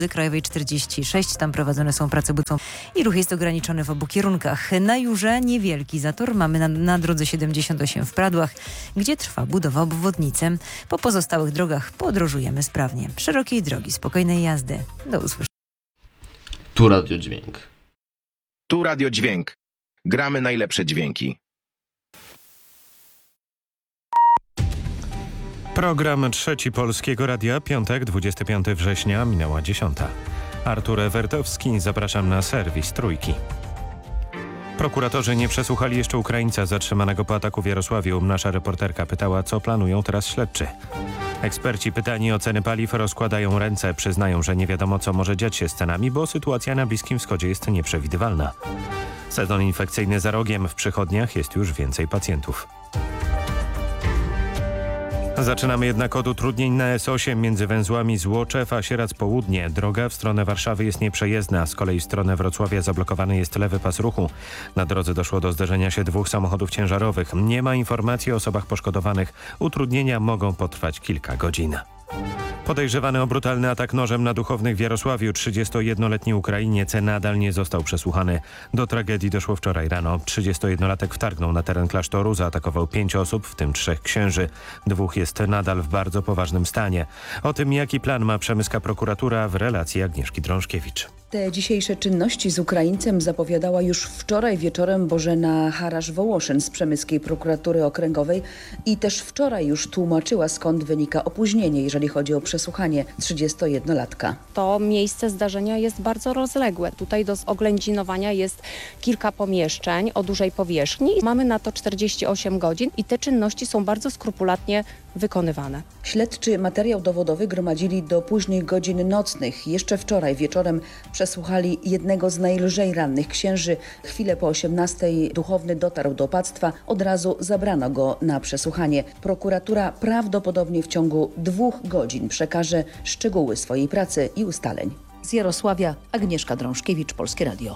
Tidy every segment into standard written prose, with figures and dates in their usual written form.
Krajowej 46, tam prowadzone są prace budowy i ruch jest ograniczony w obu kierunkach. Na Jurze niewielki zator mamy na drodze 78 w Pradłach, gdzie trwa budowa obwodnicy. Po pozostałych drogach podróżujemy sprawnie. Szerokiej drogi, spokojnej jazdy. Do usłyszenia. Tu Radio Dźwięk. Tu Radio Dźwięk. Gramy najlepsze dźwięki. Program Trzeci Polskiego Radia, piątek, 25 września, minęła 10. Artur Ewertowski, zapraszam na serwis Trójki. Prokuratorzy nie przesłuchali jeszcze Ukraińca zatrzymanego po ataku w Jarosławiu. Nasza reporterka pytała, co planują teraz śledczy. Eksperci pytani o ceny paliw rozkładają ręce. Przyznają, że nie wiadomo, co może dziać się z cenami, bo sytuacja na Bliskim Wschodzie jest nieprzewidywalna. Sezon infekcyjny za rogiem. W przychodniach jest już więcej pacjentów. Zaczynamy jednak od utrudnień na S8 między węzłami Złoczew a Sieradz Południe. Droga w stronę Warszawy jest nieprzejezdna. Z kolei w stronę Wrocławia zablokowany jest lewy pas ruchu. Na drodze doszło do zderzenia się dwóch samochodów ciężarowych. Nie ma informacji o osobach poszkodowanych. Utrudnienia mogą potrwać kilka godzin. Podejrzewany o brutalny atak nożem na duchownych w Jarosławiu 31-letni Ukrainiec nadal nie został przesłuchany. Do tragedii doszło wczoraj rano. 31-latek wtargnął na teren klasztoru, zaatakował 5 osób, w tym 3 księży. 2 jest nadal w bardzo poważnym stanie. O tym, jaki plan ma przemyska prokuratura, w relacji Agnieszki Drążkiewicz. Te dzisiejsze czynności z Ukraińcem zapowiadała już wczoraj wieczorem Bożena Harasz-Wołoszyn z Przemyskiej Prokuratury Okręgowej i też wczoraj już tłumaczyła, skąd wynika opóźnienie, jeżeli chodzi o przesłuchanie 31-latka. To miejsce zdarzenia jest bardzo rozległe. Tutaj do oględzinowania jest kilka pomieszczeń o dużej powierzchni. Mamy na to 48 godzin i te czynności są bardzo skrupulatnie wykonywane. Śledczy materiał dowodowy gromadzili do późnych godzin nocnych. Jeszcze wczoraj wieczorem przesłuchali jednego z najlżej rannych księży. Chwilę po 18:00 duchowny dotarł do opactwa. Od razu zabrano go na przesłuchanie. Prokuratura prawdopodobnie w ciągu 2 godzin przekaże szczegóły swojej pracy i ustaleń. Z Jarosławia Agnieszka Drążkiewicz, Polskie Radio.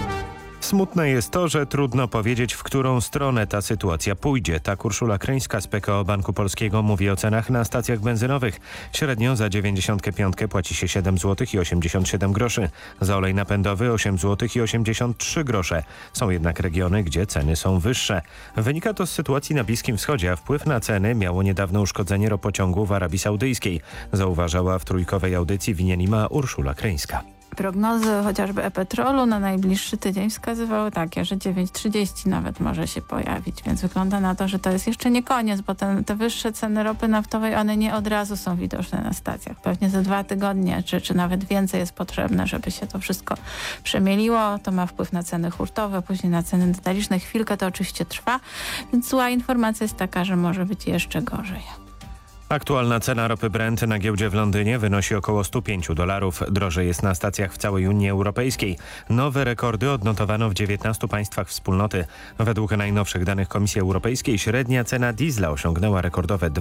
Smutne jest to, że trudno powiedzieć, w którą stronę ta sytuacja pójdzie. Tak Urszula Kryńska z PKO Banku Polskiego mówi o cenach na stacjach benzynowych. Średnio za 95 płaci się 7 zł i 87 groszy. Za olej napędowy 8 zł i 83 grosze. Są jednak regiony, gdzie ceny są wyższe. Wynika to z sytuacji na Bliskim Wschodzie, a wpływ na ceny miało niedawne uszkodzenie ropociągu w Arabii Saudyjskiej. Zauważała w trójkowej audycji Winienima Urszula Kryńska. Prognozy chociażby e-petrolu na najbliższy tydzień wskazywały takie, że 9,30 nawet może się pojawić, więc wygląda na to, że to jest jeszcze nie koniec, bo te wyższe ceny ropy naftowej, one nie od razu są widoczne na stacjach. Pewnie za 2 tygodnie, czy nawet więcej jest potrzebne, żeby się to wszystko przemieliło. To ma wpływ na ceny hurtowe, później na ceny detaliczne. Chwilkę to oczywiście trwa, więc zła informacja jest taka, że może być jeszcze gorzej. Aktualna cena ropy Brent na giełdzie w Londynie wynosi około $105. Drożej jest na stacjach w całej Unii Europejskiej. Nowe rekordy odnotowano w 19 państwach wspólnoty. Według najnowszych danych Komisji Europejskiej średnia cena diesla osiągnęła rekordowe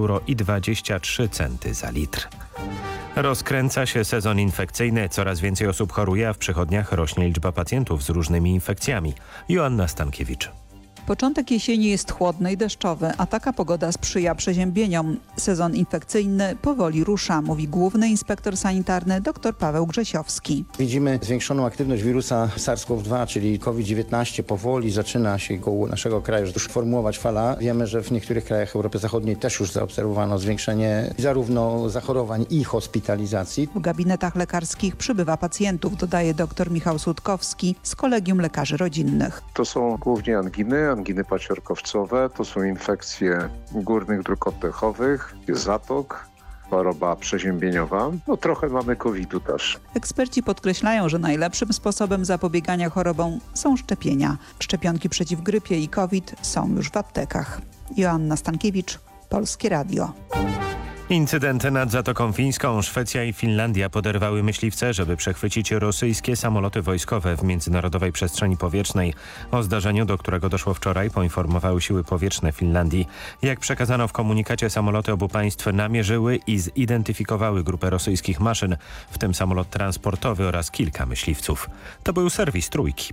€2,23 za litr. Rozkręca się sezon infekcyjny. Coraz więcej osób choruje, a w przychodniach rośnie liczba pacjentów z różnymi infekcjami. Joanna Stankiewicz. Początek jesieni jest chłodny i deszczowy, a taka pogoda sprzyja przeziębieniom. Sezon infekcyjny powoli rusza, mówi główny inspektor sanitarny dr Paweł Grzesiowski. Widzimy zwiększoną aktywność wirusa SARS-CoV-2, czyli COVID-19. Powoli zaczyna się koło naszego kraju już formułować fala. Wiemy, że w niektórych krajach Europy Zachodniej też już zaobserwowano zwiększenie zarówno zachorowań i hospitalizacji. W gabinetach lekarskich przybywa pacjentów, dodaje dr Michał Sutkowski z Kolegium Lekarzy Rodzinnych. To są głównie anginy paciorkowcowe, to są infekcje górnych dróg oddechowych, zatok, choroba przeziębieniowa. Trochę mamy COVID-u też. Eksperci podkreślają, że najlepszym sposobem zapobiegania chorobom są szczepienia. Szczepionki przeciw grypie i COVID są już w aptekach. Joanna Stankiewicz, Polskie Radio. Incydenty nad Zatoką Fińską. Szwecja i Finlandia poderwały myśliwce, żeby przechwycić rosyjskie samoloty wojskowe w międzynarodowej przestrzeni powietrznej. O zdarzeniu, do którego doszło wczoraj, poinformowały siły powietrzne Finlandii. Jak przekazano w komunikacie, samoloty obu państw namierzyły i zidentyfikowały grupę rosyjskich maszyn, w tym samolot transportowy oraz kilka myśliwców. To był serwis Trójki.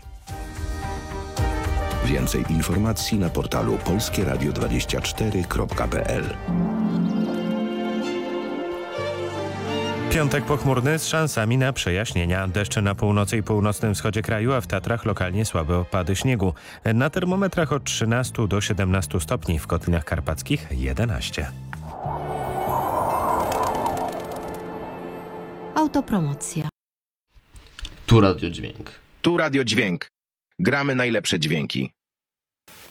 Więcej informacji na portalu polskieradio24.pl. Piątek pochmurny z szansami na przejaśnienia. Deszcze na północy i północnym wschodzie kraju, a w Tatrach lokalnie słabe opady śniegu. Na termometrach od 13 do 17 stopni, w Kotlinach Karpackich 11. Autopromocja. Tu Radio Dźwięk. Tu Radio Dźwięk. Gramy najlepsze dźwięki.